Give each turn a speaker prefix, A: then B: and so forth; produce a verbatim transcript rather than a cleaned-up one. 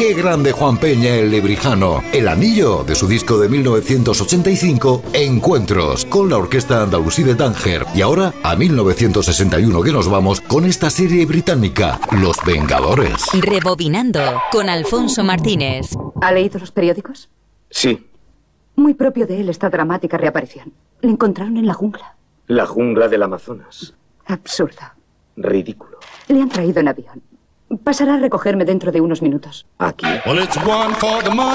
A: ¡Qué grande Juan Peña el Lebrijano! El anillo de su disco de mil novecientos ochenta y cinco, Encuentros, con la Orquesta Andalusí de Tánger. Y ahora a mil novecientos sesenta y uno que nos vamos con esta serie británica, Los Vengadores.
B: Rebobinando con Alfonso Martínez.
C: ¿Ha leído los periódicos?
D: Sí.
C: Muy propio de él esta dramática reaparición. Le encontraron en la jungla.
D: La jungla del Amazonas.
C: Absurdo.
D: Ridículo.
C: Le han traído en avión. Pasará a recogerme dentro de unos minutos.
D: ¿Aquí?